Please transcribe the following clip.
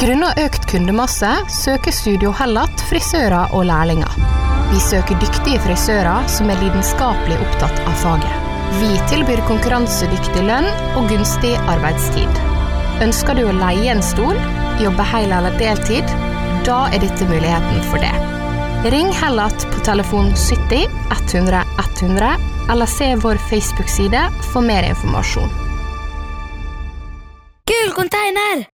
Grunnet økt kundemasse søker Studio Hellat frisører og lærlinger. Vi søker dyktige frisører som lidenskapelig opptatt av faget. Vi tilbyr konkurransedyktig lønn og gunstig arbeidstid. Ønsker du å leie en stol, jobbe hel eller deltid, da dette muligheten for det. Ring Hellat på telefon 70 100 100 eller se vår Facebook-side for mer informasjon. Gul container!